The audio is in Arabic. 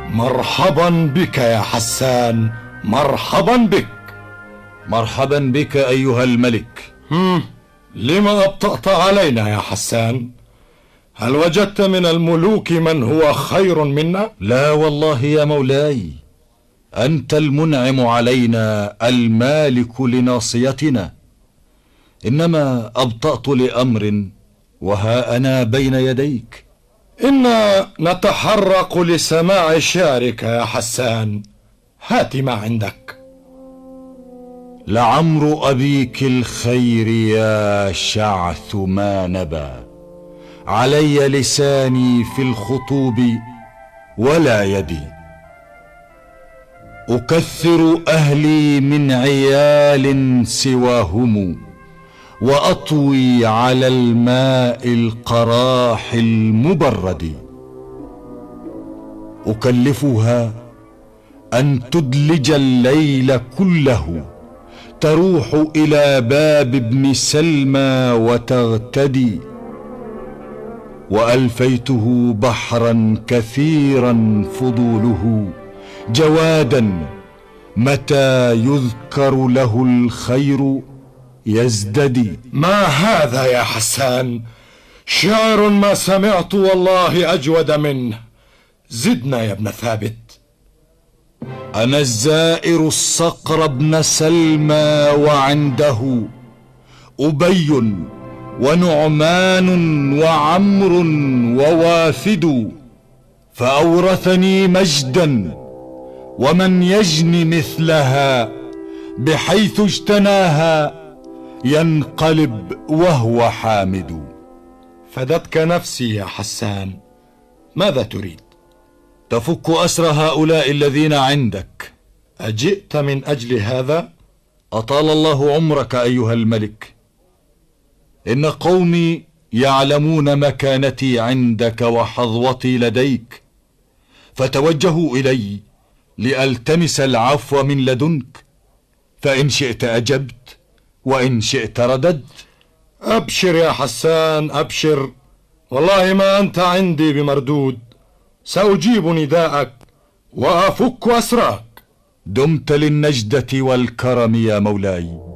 مرحبا بك يا حسان، مرحبا بك. مرحبا بك أيها الملك. لما أبطأت علينا يا حسان؟ هل وجدت من الملوك من هو خير منا؟ لا والله يا مولاي، أنت المنعم علينا المالك لناصيتنا، إنما أبطأت لأمر وها أنا بين يديك. إنا نتحرق لسماع شعرك يا حسان، هات ما عندك. لعمر أبيك الخير يا شعث ما نبى، علي لساني في الخطوب ولا يدي. أكثر أهلي من عيال سواهم، وأطوي على الماء القراح المبرد. أكلفها أن تدلج الليل كله، تروح إلى باب ابن سلمى وتغتدي. وألفيته بحرا كثيرا فضوله، جوادا متى يذكر له الخير يزددي. ما هذا يا حسان؟ شعر ما سمعت والله أجود منه. زدنا يا ابن ثابت. أنا الزائر الصقر ابن سلمى، وعنده أبي ونعمان وعمر ووافد، فأورثني مجدا، ومن يجن مثلها بحيث اجتناها ينقلب وهو حامد. فدتك نفسي يا حسان، ماذا تريد؟ تفك أسر هؤلاء الذين عندك. أجئت من أجل هذا؟ أطال الله عمرك أيها الملك. إن قومي يعلمون مكانتي عندك وحظوتي لديك، فتوجهوا إلي لألتمس العفو من لدنك، فإن شئت أجبت وإن شئت رددت. أبشر يا حسان أبشر، والله ما أنت عندي بمردود. سأجيب نداءك وأفك أسراك. دمت للنجدة والكرم يا مولاي.